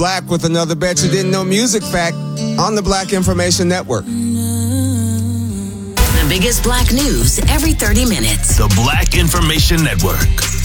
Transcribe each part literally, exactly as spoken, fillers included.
Black with another Bet You Didn't Know music fact on the Black Information Network. The biggest Black news every thirty minutes. The Black Information Network.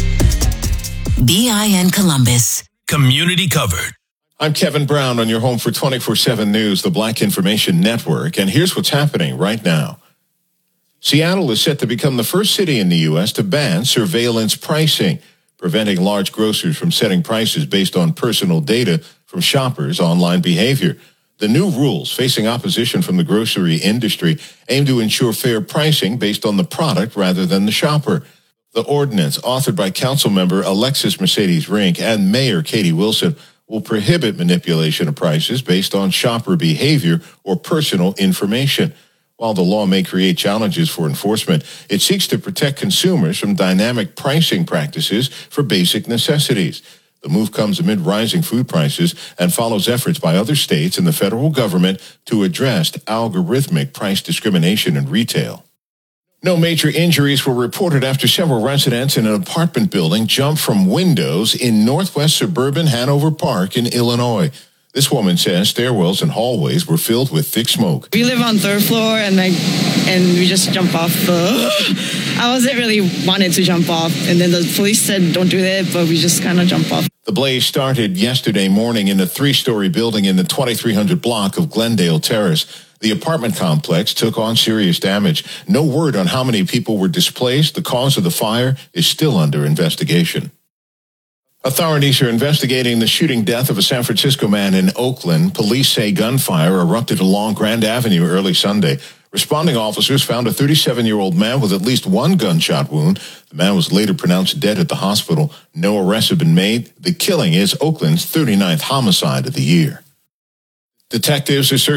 B I N Columbus. Community covered. I'm Kevin Brown on your home for twenty-four seven News, the Black Information Network, and here's what's happening right now. Seattle is set to become the first city in the U S to ban surveillance pricing, preventing large grocers from setting prices based on personal data from shoppers' online behavior. The new rules, facing opposition from the grocery industry, aim to ensure fair pricing based on the product rather than the shopper. The ordinance, authored by Councilmember Alexis Mercedes Rink and Mayor Katie Wilson, will prohibit manipulation of prices based on shopper behavior or personal information. While the law may create challenges for enforcement, it seeks to protect consumers from dynamic pricing practices for basic necessities. The move comes amid rising food prices and follows efforts by other states and the federal government to address algorithmic price discrimination in retail. No major injuries were reported after several residents in an apartment building jumped from windows in northwest suburban Hanover Park in Illinois. This woman says stairwells and hallways were filled with thick smoke. We live on third floor, and like, and we just jump off the... I wasn't really wanted to jump off, and then the police said don't do that, but we just kind of jump off. The blaze started yesterday morning in a three-story building in the twenty-three hundred block of Glendale Terrace. The apartment complex took on serious damage. No word on how many people were displaced. The cause of the fire is still under investigation. Authorities are investigating the shooting death of a San Francisco man in Oakland. Police say gunfire erupted along Grand Avenue early Sunday. Responding officers found a thirty-seven-year-old man with at least one gunshot wound. The man was later pronounced dead at the hospital. No arrests have been made. The killing is Oakland's thirty-ninth homicide of the year. Detectives are searching